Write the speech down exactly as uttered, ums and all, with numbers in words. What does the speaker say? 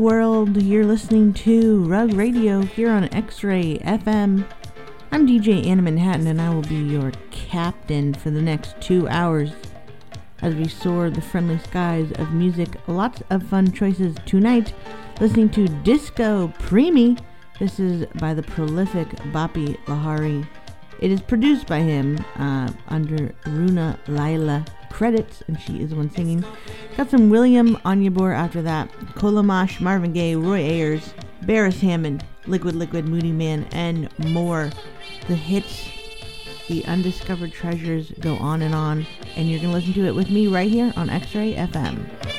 World, you're listening to Rug Radio here on X-Ray F M. I'm D J Anna Manhattan, and I will be your captain for the next two hours as we soar the friendly skies of music. Lots of fun choices tonight. Listening to Disco Preemie. This is by the prolific Bapi Lahari. It is produced by him uh, under Runa Laila credits, and she is the one singing. Got some William Onyebor after that, Kolamash, Marvin Gaye, Roy Ayers, Barris Hammond, Liquid Liquid, Moody Man, and more. The hits, the undiscovered treasures go on and on, and you're going to listen to it with me right here on X-Ray F M.